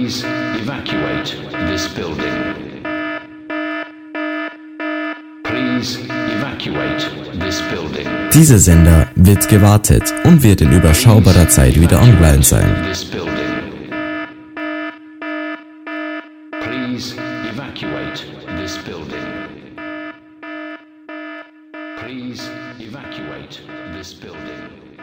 Please evacuate this building. Please evacuate this building. Dieser Sender wird gewartet und wird in überschaubarer Zeit wieder online sein. Please evacuate this building. Please evacuate this building.